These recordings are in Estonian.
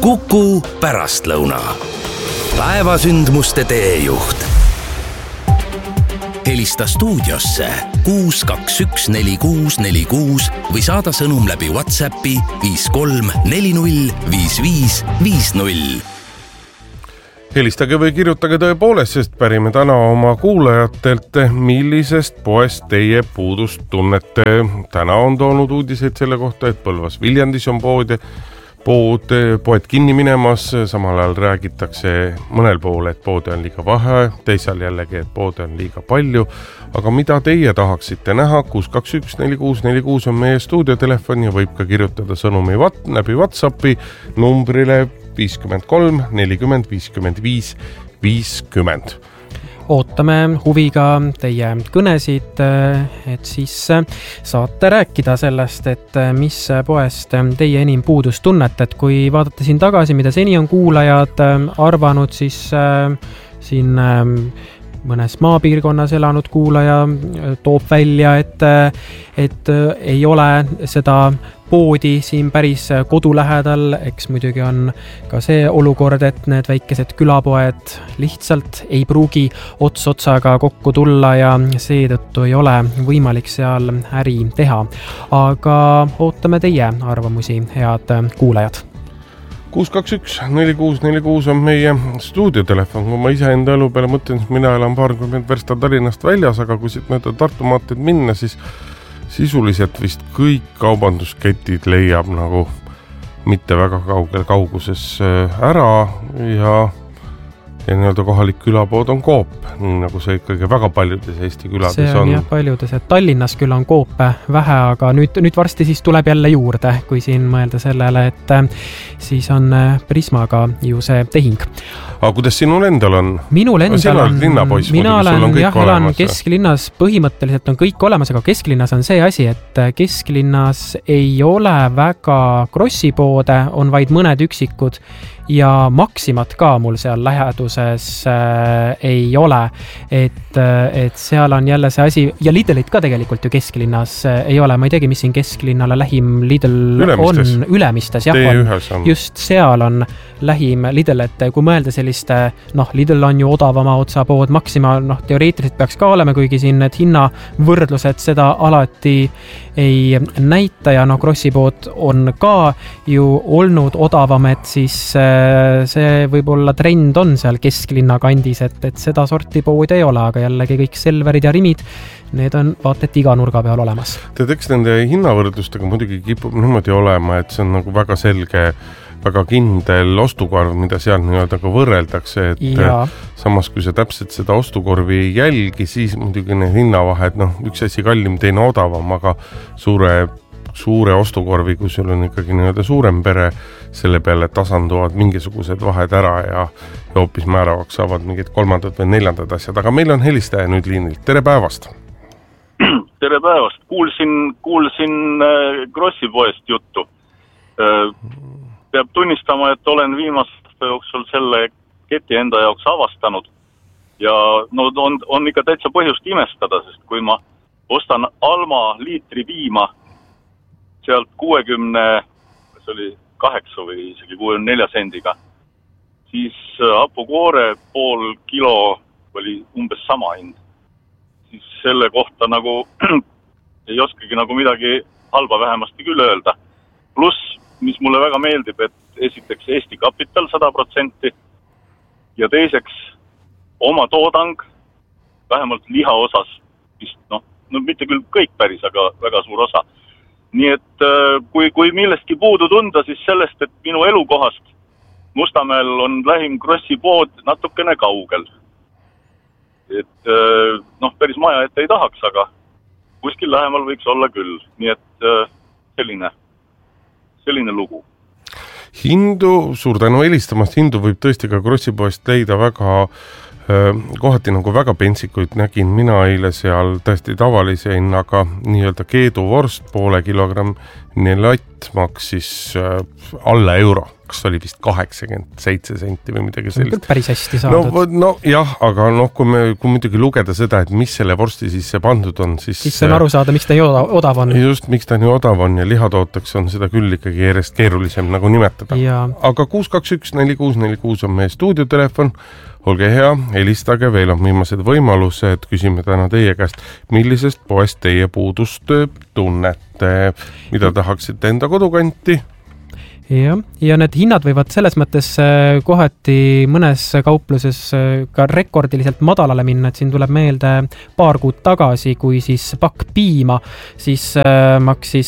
Kuku pärastlõuna. Päevasündmuste teejuht. Helista stuudiosse 6214646 või saada sõnum läbi WhatsAppi 53405550. Helistage või kirjutage tõepoolest, sest pärime täna oma kuulajatelt, millisest poest teie puudust tunnete. Täna on toonud uudiseid selle kohta, et Põlvas Viljandis on poed kinni minemas, samal ajal räägitakse mõnel pool, et poode on liiga vähe, teisal jällegi, et poode on liiga palju. Aga mida teie tahaksite näha? 6214646 on meie stuudiotelefon ja võib ka kirjutada sõnumi läbi WhatsAppi numbrile 53 40 55 50. Ootame huviga teie kõnesid, et siis saate rääkida sellest, et mis poest teie enim puudust tunnete. Et kui vaadata siin tagasi, mida seni on kuulajad arvanud, siis siin mõnes maapiirkonnas elanud kuulaja toob välja, et ei ole seda poodi siin päris kodu lähedal. Eks muidugi on ka see olukord, et need väikesed külapoed lihtsalt ei pruugi ots otsaga kokku tulla ja seetõttu ei ole võimalik seal äri teha. Aga ootame teie arvamusi, head kuulajad. 6214646 on meie stuudiotelefon. Kui ma ise enda elu peale mõtlen, siis mina elan 20 versta Tallinnast väljas, aga kui siit mööda Tartu maanteed minna, siis sisuliselt vist kõik kaubandusketid leiab nagu mitte väga kaugel kauguses ära ja nii-öelda kohalik külapood on Coop, nii nagu see ikkagi väga paljudes Eesti külades on. See on jah paljudes, et Tallinnas küll on Coope vähe, aga nüüd varsti siis tuleb jälle juurde, kui siin mõelda sellele, et siis on Prismaga ju see tehing. Aga kuidas sinul endal on? Minul endal on, mina olen elan kesklinnas, põhimõtteliselt on kõik olemas, aga kesklinnas on see asi, et kesklinnas ei ole väga krossipoode, on vaid mõned üksikud ja Maximat ka mul seal läheduses ei ole, et seal on jälle see asi ja Lidlit ka tegelikult ju kesklinnas ei ole, ma ei teagi, mis siin kesklinnale lähim Lidl on Ülemistes, jah, on. Just seal on lähim Lidl, et kui mõelda selliste, Lidl on ju odavama otsapood, Maxima teoreetiliselt peaks ka olema, kuigi siin need hinnavõrdlused seda alati ei näita ja krossipood on ka ju olnud odavam, et siis see võib-olla trend on seal kesklinna kandis, et seda sorti poodi ei ole, aga jällegi kõik Selverid ja Rimid, need on vaata et iga nurga peal olemas. Eks nende hinnavõrdlustega muidugi kipub niimoodi olema, et see on nagu väga selge, väga kindel ostukorv, mida seal nii-öelda ka võrreldakse, et samas kui see täpselt seda ostukorvi ei jälgi, siis muidugi need hinnavahed, üks asi kallim, teine odavam, aga suure ostukorvi, kui sul on ikkagi nii-öelda suurem pere, selle peale tasanduvad mingisugused vahed ära ja hoopis määravaks saavad mingid kolmandad või neljandad asjad. Aga meil on helistaja nüüd liinilt. Tere päevast! Tere päevast! Kuulsin Krossipoest juttu. Peab tunnistama, et olen viimaste jooksul selle keti enda jaoks avastanud ja on ikka täitsa põhjust imestada, sest kui ma ostan Alma liitri piima sealt 68 või isegi 64 sendiga, siis hapukoore pool kilo oli umbes sama hind. Siis selle kohta nagu ei oskagi nagu midagi halba vähemasti küll öelda. Plus, mis mulle väga meeldib, et esiteks Eesti Kapital 100% ja teiseks oma toodang, vähemalt liha osas, vist mitte küll kõik päris, aga väga suur osa. Nii et kui millestki puudu tunda, siis sellest, et minu elukohast Mustamäel on lähim Krossi pood natukene kaugel. Et päris maja ette ei tahaks, aga kuskil lähemal võiks olla küll. Nii et selline lugu. Hindu, suur tänu helistamast, hindu võib tõesti ka Krossi poest leida väga kohati nagu väga pentsikuid. Nägin mina eile seal tõesti tavalise hinnaga nii-öelda keeduvorst, poole kilogramm latt maksis alla euro, kas oli vist 87 senti või midagi sellist. Päris hästi saadud. No jah, aga kui muidugi lugeda seda, et mis selle vorsti sisse pandud on, siis on aru saada, miks ta nii odav on. Just, miks ta nii odav on ja lihatooteks on seda küll ikkagi järjest keerulisem nagu nimetada. Aga 621-4646 on meie stuudiotelefon. Olge hea, helistage, veel on viimased võimalused, küsime täna teie käest, millisest poest teie puudust tunnete, mida tahaksite enda kodukanti? Ja need hinnad võivad selles mõttes kohati mõnes kaupluses ka rekordiliselt madalale minna, et siin tuleb meelde paar kuud tagasi, kui siis pakk piima siis maksis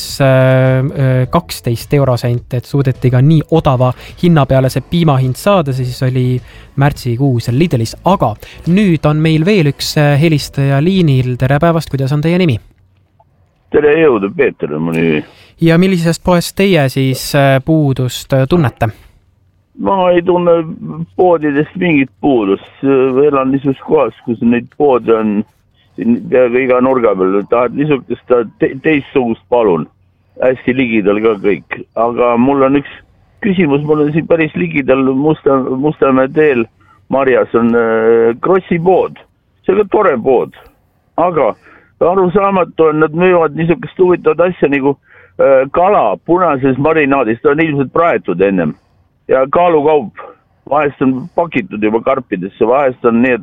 12 eurosenti, et suudeti ka nii odava hinna peale see piimahind saada, siis oli märtsikuus Lidlis, aga nüüd on meil veel üks helistaja liinil, tere päevast, kuidas on teie nimi? Tere jõudu, Peeter on mu nimi. Ja millisest poest teie siis puudust tunnete? Ma ei tunne poodidest mingit puudust. Elan niisugust kohas, kus neid poode on peaaegu iga nurga peal. Tahad niisugust teistsugust palun. Hästi ligidal ka kõik. Aga mul on üks küsimus, mul on siin päris ligidal Mustamäe teel Marjas on Krossi pood. See on ka tore pood. Aga arusaamatu on, nad müüvad niisugust huvitavat asja nagu kala punases marinaadis, ta on ilmselt praetud ennem ja kaalukaup, vahest on pakitud juba karpidesse, vahest on nii,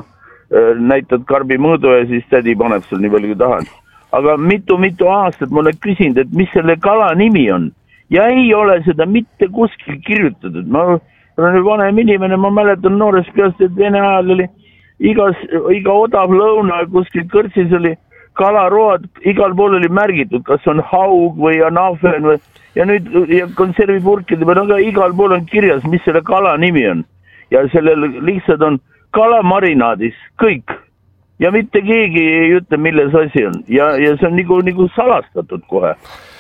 et näitad karbi mõõdu ja siis tädi paneb seal nii palju kui tahad. Aga mitu aastat ma olen küsinud, et mis selle kala nimi on ja ei ole seda mitte kuskil kirjutatud. Ma olen vanem inimene, ma mäletan noorest peast, et Vene ajal oli iga odav lõuna kuskil kõrtsis oli kalaroad, igal pool oli märgitud, kas on haug või anafen või, ja nüüd ja konservipurkide peal, aga igal pool on kirjas, mis selle kala nimi on. Ja sellel lihtsalt on kalamarinaadis, kõik. Ja mitte keegi ei ütle, milles asi on. Ja see on nagu salastatud kohe.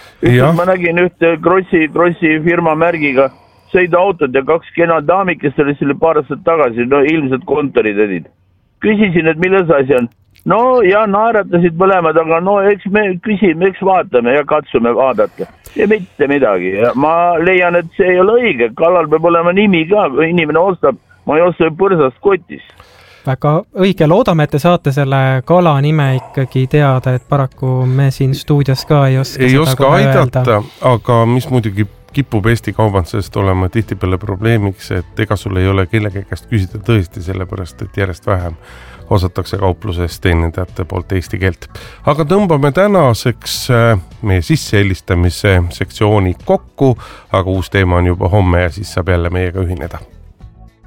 Ma nägin ühte Krossi firma märgiga sõiduautod ja 2 kena daamid, kes oli selle paar aastat tagasi, ilmselt kontoritädid. Küsisin, et milles asi on. No ja naeratasid mõlemad, aga eks me küsime, eks vaatame ja katsume vaadata. Ja mitte midagi. Ja ma leian, et see ei ole õige. Kalal peab olema nimi ka, kui inimene ostab. Ma ei osta põrsast kotis. Väga õige. Loodame, et te saate selle kala nime ikkagi teada, et paraku me siin stuudios ka ei oska aidata, aga mis muidugi kipub Eesti kaubandusest olema tihtipeale probleemiks, et ega sul ei ole kellegi käest küsida tõesti sellepärast, et järjest vähem osatakse kaupluses teenindajate poolt eesti keelt. Aga tõmbame tänaseks meie sissehelistamise sektsiooni kokku, aga uus teema on juba homme ja siis saab jälle meiega ühineda.